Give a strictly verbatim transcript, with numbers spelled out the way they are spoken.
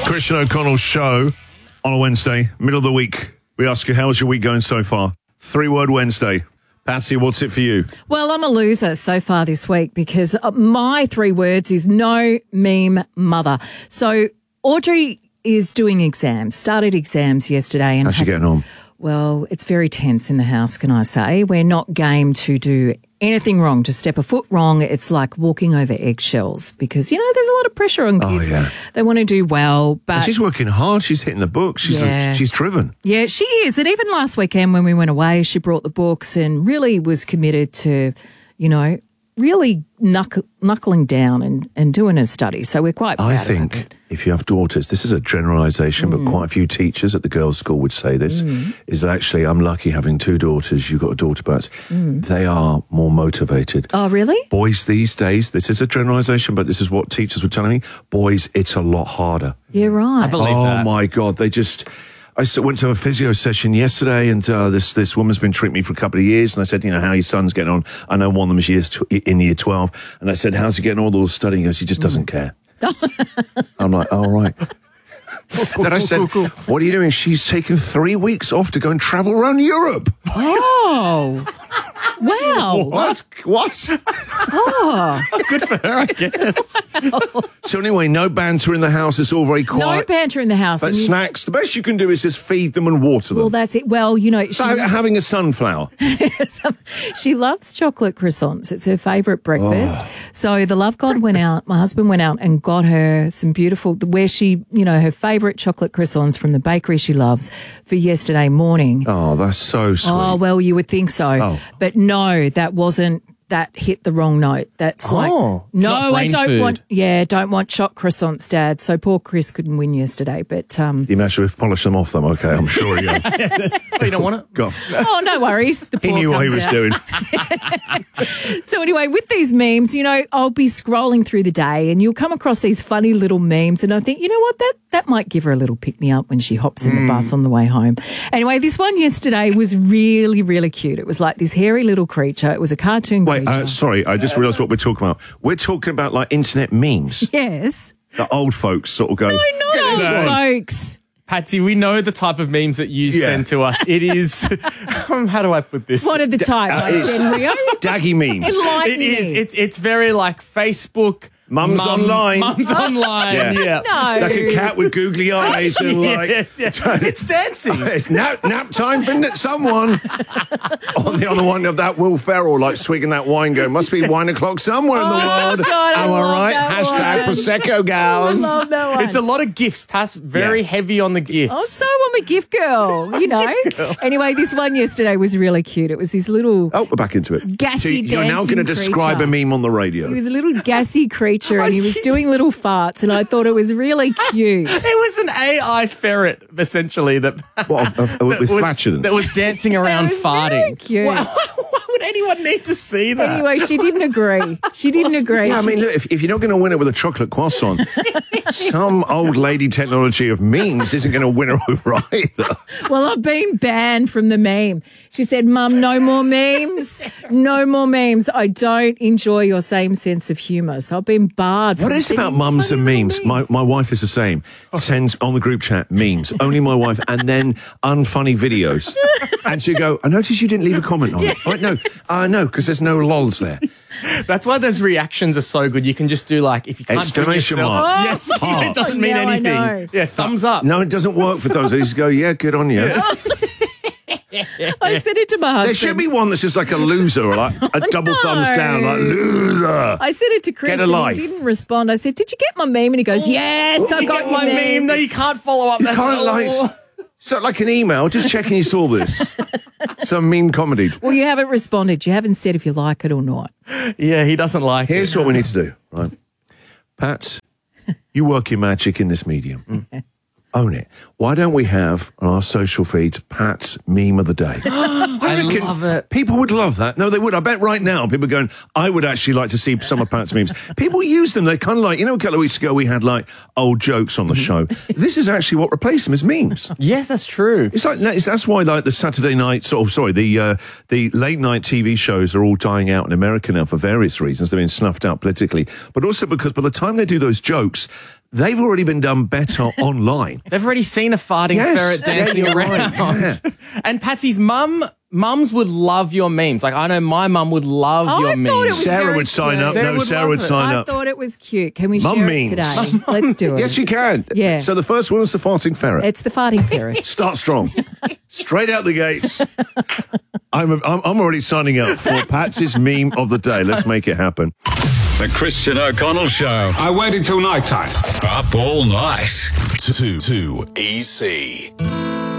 Christian O'Connell's show on a Wednesday, middle of the week. We ask you, how's your week going so far? Three-word Wednesday. Patsy, what's it for you? Well, I'm a loser so far this week because my three words is no meme mother. So Audrey is doing exams, started exams yesterday. And How's she getting on? Well, it's very tense in the house, can I say. We're not game to do anything wrong, to step a foot wrong. It's like walking over eggshells because, you know, there's a lot of pressure on kids. Oh, yeah. They want to do well, but... And she's working hard. She's hitting the books. She's Yeah. she's driven. Yeah, she is. And even last weekend when we went away, she brought the books and really was committed to, you know, really knuck- knuckling down and, and doing her study. So we're quite proud I of her. think if you have daughters, this is a generalisation, Mm. but quite a few teachers at the girls' school would say this, is that actually I'm lucky having two daughters. You've got a daughter, but they are more motivated. Oh, really? Boys these days, this is a generalisation, but this is what teachers were telling me. Boys, it's a lot harder. Yeah, right. I believe oh that. my God, they just... I s- went to a physio session yesterday, and uh, this this woman's been treating me for a couple of years. And I said, you know, how your son's getting on? I know one of them is years tw- in year twelve. And I said, how's he getting on with all the studying? He goes, he just doesn't care. I'm like, oh, right. Then I said, what are you doing? She's taken three weeks off to go and travel around Europe. Oh, wow. What? What? Oh, Good for her, I guess. So anyway, no banter in the house. It's all very no quiet. banter in the house. But and you- snacks, the best you can do is just feed them and water them. well, that's it. Well, you know, she, So having a sunflower. she loves chocolate croissants. It's her favourite breakfast. Oh. So the love god went out, my husband went out and got her some beautiful, where she, you know, her favourite chocolate croissants from the bakery she loves for yesterday morning. Oh, that's so sweet. Oh, well, you would think so. Oh. But no, that wasn't, that hit the wrong note. That's like, Oh, it's no, not I brain don't food. want, yeah, don't want choc croissants, Dad. So poor Chris couldn't win yesterday. But, um, You imagine if polish them off them, okay, I'm sure he Oh, you don't want it? Go. oh, no worries. The He poor knew what he comes was out. doing. So anyway, with these memes, you know, I'll be scrolling through the day and you'll come across these funny little memes and I think, you know what, that that might give her a little pick-me-up when she hops in the bus on the way home. Anyway, this one yesterday was really, really cute. It was like this hairy little creature. It was a cartoon Wait, creature. uh, sorry, I just realised what we're talking about. We're talking about like internet memes. yes. The old folks sort of go, No, not "Get old this one." folks. Patsy, we know the type of memes that you Yeah. send to us. It is, um, how do I put this? What are the type? uh, Like it's- Senrio? Daggy memes. Enlighten It is. me. It's it's very like Facebook. Mum's mum- online. Mum's online. Yeah. Yeah. No. Like a cat with googly eyes and like... Yes, yeah. It's dancing. It's nap, nap time for n- someone. On the other one of that Will Ferrell, like swigging that wine, going, must be wine o'clock somewhere in the Oh, world. God, I Am I love right? that Hashtag one. Prosecco I gals. love that one. It's a lot of gifts. Pass very Yeah. heavy on the gifts. Oh, so I'm a gift girl, you know. Anyway, this one yesterday was really cute. It was this little, Oh, we're back into it. Gassy So you're now dancing going to describe creature. a meme on the radio. he was a little gassy creature and he was doing little farts and I thought it was really cute. It was an A I ferret, essentially, that, What, of- of- that with was, flatulence? that was dancing It around was very farting. cute. Why, why would anyone need to see that? Anyway, she didn't agree. She didn't agree. Yeah, I mean, She's- look, if, if you're not going to win it with a chocolate croissant, some old lady technology of memes isn't going to win her over either. well, I've been banned from the meme. She said, Mum, no more memes. No more memes. I don't enjoy your same sense of humour. So I've been barred from What is it about sending mums funny and little memes? My, my wife is the same. Sends on the group chat memes. Only my wife. And then unfunny videos. And she'll go, I noticed you didn't leave a comment on it. I went, no, uh, no, because there's no lols there. That's why those reactions are so good. You can just do like, if you can't bring Exclamation yourself, mark. yes, Heart. it doesn't mean Now I anything. know. Yeah, thumbs up. No, it doesn't work for those. They just go, yeah, good on you. I said it to my husband. There should be one that's just like a loser or like a double no. thumbs down, like loser. I said it to Chris Get a and life. he didn't respond. I said, did you get my meme? And he goes, yes, I You got get your my meme. No, you can't follow up. You That's can't all. like, so like an email, just checking you saw this. Some meme comedy. Well, you haven't responded. You haven't said if you like it or not. Yeah, he doesn't like Here's it. what we need to do, right? Pat, you work your magic in this medium. own it. Why don't we have on our social feeds Pat's meme of the day? I, I reckon love it. People would love that. No, they would. I bet right now people are going, I would actually like to see some of Pat's memes. People use them. They're kind of like, you know, a couple of weeks ago we had like old jokes on the show. This is actually what replaced them is memes. Yes, that's true. It's like it's, that's why like the Saturday night sort of sorry the uh, the late night T V shows are all dying out in America now for various reasons. They're being snuffed out politically, but also because by the time they do those jokes, they've already been done better online. They've already seen a farting Yes, ferret yeah, dancing you're around. right, yeah. And Patsy's mum, mums would love your memes. Like, I know my mum would love Oh, your I memes. thought it was Sarah very would sign cute. up. Sarah no, would Sarah love would it. sign I up. thought it was cute. Can we Mum share memes. it today? Let's do it. Yes, you can. Yeah. So the first one is the farting ferret. It's the farting ferret. Start strong. Straight out the gates. I'm, I'm I'm already signing up for Pat's meme of the day. Let's make it happen. The Christian O'Connell Show. I waited till night time. Up all night. Too, too easy.